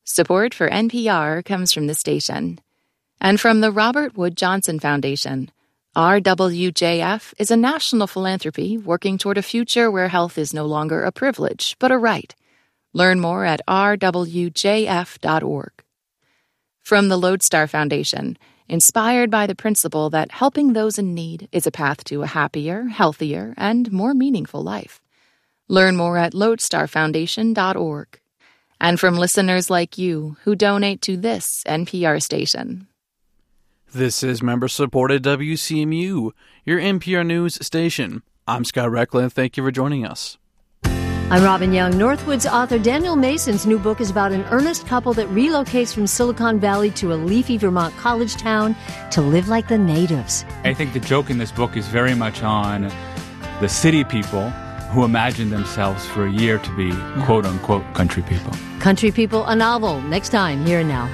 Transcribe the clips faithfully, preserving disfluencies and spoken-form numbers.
Support for N P R comes from the station. And from the Robert Wood Johnson Foundation. R W J F is a national philanthropy working toward a future where health is no longer a privilege, but a right. Learn more at r w j f dot org. From the Lodestar Foundation, inspired by the principle that helping those in need is a path to a happier, healthier, and more meaningful life. Learn more at lodestar foundation dot org. And from listeners like you who donate to this N P R station. This is member-supported W C M U, your N P R News station. I'm Scott Reckland. Thank you for joining us. I'm Robin Young. Northwood's author Daniel Mason's new book is about an earnest couple that relocates from Silicon Valley to a leafy Vermont college town to live like the natives. I think the joke in this book is very much on the city people who imagine themselves for a year to be quote-unquote country people. Country People, a novel. Next time, here and now.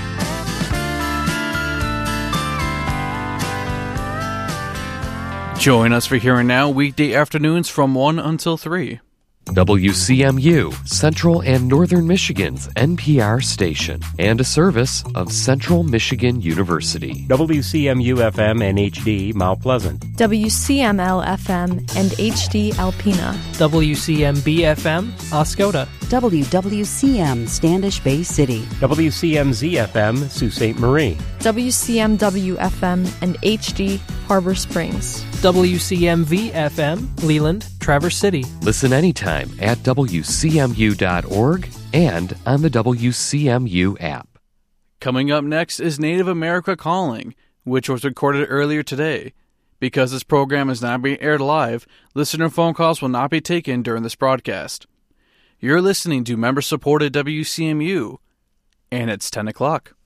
Join us for Here and Now weekday afternoons from one until three. W C M U, Central and Northern Michigan's N P R station, and a service of Central Michigan University. W C M U F M and H D Mount Pleasant. W C M L F M and H D Alpena. W C M B F M Oscoda. W W C M Standish Bay City. W C M Z F M Sault Ste. Marie. W C M W F M and H D Harbor Springs. W C M V F M Leland, Traverse City. Listen anytime at W C M U dot org and on the W C M U app. Coming up next is Native America Calling, which was recorded earlier today. Because this program is not being aired live, listener phone calls will not be taken during this broadcast. You're listening to member-supported W C M U, and it's ten o'clock.